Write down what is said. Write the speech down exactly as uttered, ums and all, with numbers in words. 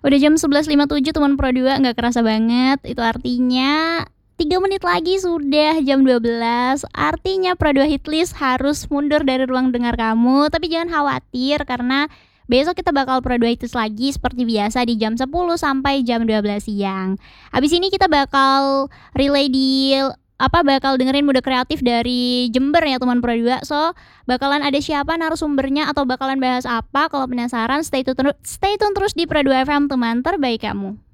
Udah jam sebelas lima puluh tujuh teman Pro dua, nggak kerasa banget. Itu artinya tiga menit lagi sudah jam dua belas. Artinya Pro dua Hitlist harus mundur dari ruang dengar kamu. Tapi jangan khawatir karena besok kita bakal Pro dua Hitlist lagi seperti biasa di jam sepuluh sampai jam dua belas siang. Habis ini kita bakal relay di apa bakal dengerin mode kreatif dari Jember ya teman Pro dua. So, bakalan ada siapa narasumbernya atau bakalan bahas apa? Kalau penasaran stay tune, stay tune terus di Pro dua F M teman terbaik kamu.